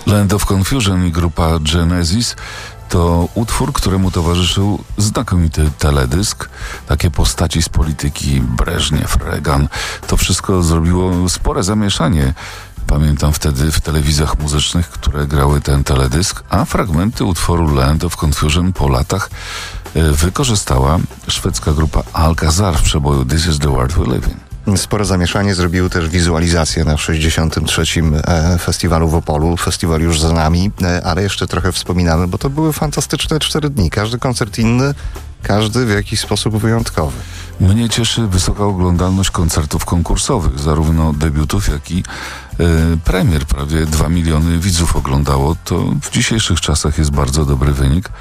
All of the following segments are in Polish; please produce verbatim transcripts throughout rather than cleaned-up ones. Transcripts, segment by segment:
Land of Confusion i grupa Genesis to utwór, któremu towarzyszył znakomity teledysk. Takie postaci z polityki, Breżniew, Reagan. To wszystko zrobiło spore zamieszanie. Pamiętam wtedy w telewizjach muzycznych, które grały ten teledysk, a fragmenty utworu Land of Confusion po latach wykorzystała szwedzka grupa Alcazar w przeboju This is the World We Live in. Spore zamieszanie zrobiły też wizualizacje na sześćdziesiątym trzecim festiwalu w Opolu. Festiwal już za nami, ale jeszcze trochę wspominamy, bo to były fantastyczne cztery dni. Każdy koncert inny, każdy w jakiś sposób wyjątkowy. Mnie cieszy wysoka oglądalność koncertów konkursowych, zarówno debiutów, jak i e, premier. Prawie dwa miliony widzów oglądało. To w dzisiejszych czasach jest bardzo dobry wynik.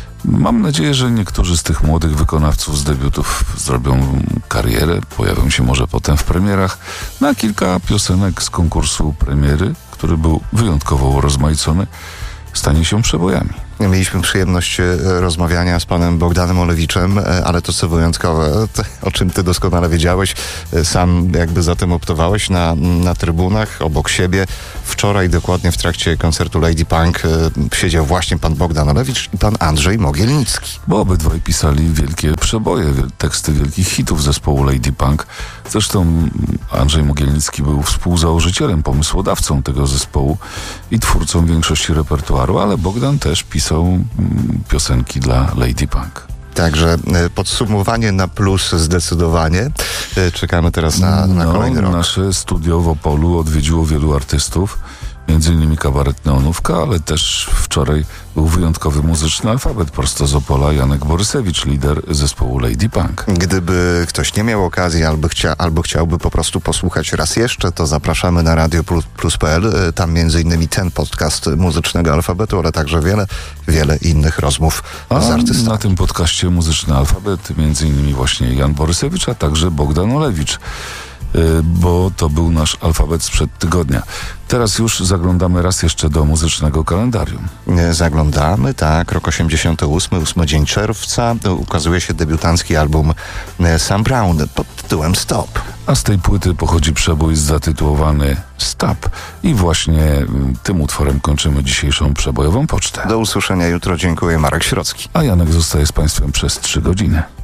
Mam nadzieję, że niektórzy z tych młodych wykonawców z debiutów zrobią karierę, pojawią się może potem w premierach. Na kilka piosenek z konkursu premiery, który był wyjątkowo urozmaicony, stanie się przebojami. Mieliśmy przyjemność rozmawiania z panem Bogdanem Olewiczem, ale to co wyjątkowe, to, o czym ty doskonale wiedziałeś, sam jakby za tym optowałeś na, na trybunach obok siebie. Wczoraj dokładnie w trakcie koncertu Lady Punk siedział właśnie pan Bogdan Olewicz i pan Andrzej Mogielnicki. Bo obydwaj pisali wielkie przeboje, teksty wielkich hitów zespołu Lady Punk. Zresztą Andrzej Mogielnicki był współzałożycielem, pomysłodawcą tego zespołu i twórcą większości repertuaru, ale Bogdan też pisał piosenki dla Lady Punk. Także podsumowanie na plus zdecydowanie. Czekamy teraz na, na no, kolejny rok. Nasze studio w Opolu odwiedziło wielu artystów, między innymi kabaret Neonówka, ale też wczoraj był wyjątkowy muzyczny alfabet prosto z Opola. Janek Borysewicz, lider zespołu Lady Punk. Gdyby ktoś nie miał okazji albo, chcia, albo chciałby po prostu posłuchać raz jeszcze, to zapraszamy na radio plus kropka p l. Tam między innymi ten podcast muzycznego alfabetu, ale także wiele, wiele innych rozmów a z artystami. Na tym podcaście Muzyczny Alfabet między innymi właśnie Jan Borysewicz, a także Bogdan Olewicz, bo to był nasz alfabet sprzed tygodnia. Teraz już zaglądamy raz jeszcze do muzycznego kalendarium. Zaglądamy, tak, rok osiemdziesiąty ósmy, ósmy dzień czerwca, ukazuje się debiutancki album Sam Brown pod tytułem Stop. A z tej płyty pochodzi przebój zatytułowany Stop. I właśnie tym utworem kończymy dzisiejszą przebojową pocztę. Do usłyszenia jutro, dziękuję, Marek Środzki. A Janek zostaje z Państwem przez trzy godziny.